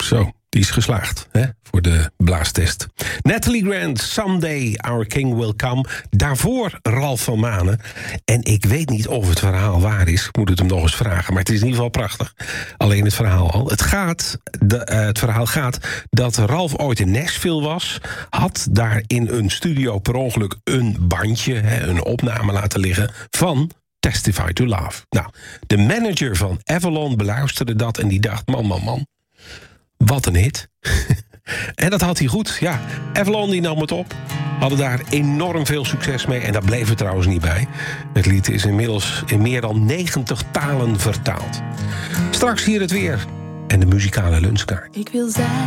Zo, die is geslaagd, hè, voor de blaastest. Natalie Grant, Someday Our King Will Come. Daarvoor Ralph van Manen. En ik weet niet of het verhaal waar is. Ik moet het hem nog eens vragen, maar het is in ieder geval prachtig. Alleen het verhaal al. Het verhaal gaat dat Ralph ooit in Nashville was. Had daar in een studio per ongeluk een bandje, hè, een opname laten liggen van Testify to Love. Nou, de manager van Avalon beluisterde dat en die dacht, man. Wat een hit. En dat had hij goed. Ja, Avalon die nam het op. Hadden daar enorm veel succes mee. En daar bleef het trouwens niet bij. Het lied is inmiddels in meer dan 90 talen vertaald. Straks hier het weer. En de muzikale lunchkaart. Ik wil zijn